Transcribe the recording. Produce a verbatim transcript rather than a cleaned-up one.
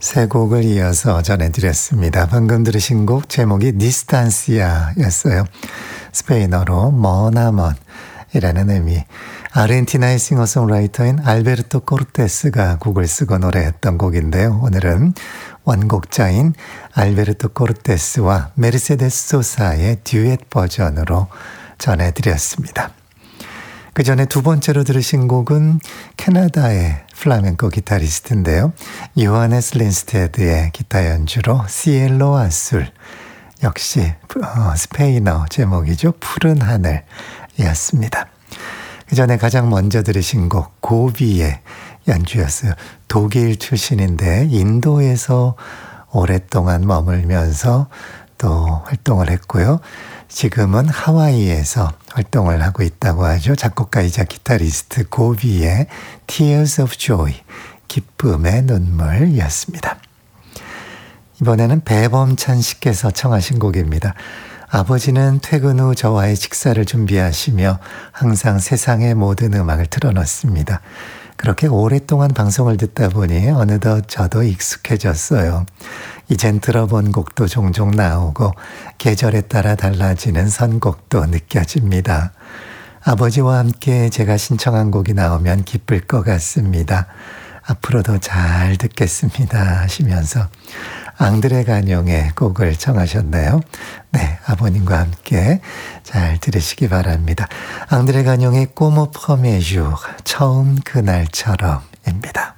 세 곡을 이어서 전해드렸습니다. 방금 들으신 곡 제목이 디스탄시아였어요. 스페인어로 머나먼 이라는 의미. 아르헨티나의 싱어송라이터인 알베르토 코르테스가 곡을 쓰고 노래했던 곡인데요. 오늘은 원곡자인 알베르토 코르테스와 메르세데스 소사의 듀엣 버전으로 전해드렸습니다. 그 전에 두 번째로 들으신 곡은 캐나다의 플라멩코 기타리스트인데요. 요하네스 린스테드의 기타 연주로 시엘로 아술, 역시 어, 스페인어 제목이죠. 푸른 하늘이었습니다. 그 전에 가장 먼저 들으신 곡 고비의 연주였어요. 독일 출신인데 인도에서 오랫동안 머물면서 또 활동을 했고요. 지금은 하와이에서 활동을 하고 있다고 하죠. 작곡가이자 기타리스트 고비의 Tears of Joy, 기쁨의 눈물이었습니다. 이번에는 배범찬 씨께서 청하신 곡입니다. 아버지는 퇴근 후 저와의 식사를 준비하시며 항상 세상의 모든 음악을 틀어놓습니다. 그렇게 오랫동안 방송을 듣다 보니 어느덧 저도 익숙해졌어요. 이젠 들어본 곡도 종종 나오고 계절에 따라 달라지는 선곡도 느껴집니다. 아버지와 함께 제가 신청한 곡이 나오면 기쁠 것 같습니다. 앞으로도 잘 듣겠습니다 하시면서 앙드레 가뇽의 곡을 청하셨네요. 네, 아버님과 함께 잘 들으시기 바랍니다. 앙드레 가뇽의 꼬모 퍼메주, 처음 그날처럼입니다.